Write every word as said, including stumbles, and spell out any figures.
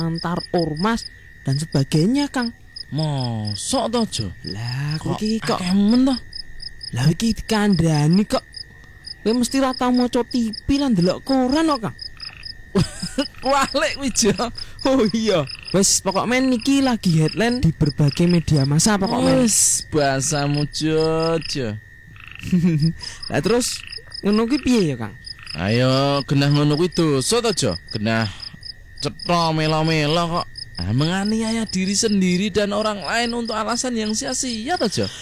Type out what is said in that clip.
antar ormas dan sebagainya, Kang. Mosok to, Jo? Lah, Kok kok iki kok kemen to? lah iki dikandani kok. Kowe mesti ra tau maca T V lan ndelok koran kok, Kang. Walik kuwi, Jo. Oh iya, wes pokok men niki lagi headline di berbagai media massa pokok men. Wes bahasamu, Jo, Jo. Lah terus ngono kuwi piye ya, Kang? Ayo genah ngono kuwi dosa to, Jo? Genah cetha melo-melo kok. Ah, menganiaya diri sendiri dan orang lain untuk alasan yang sia-sia to, Jo?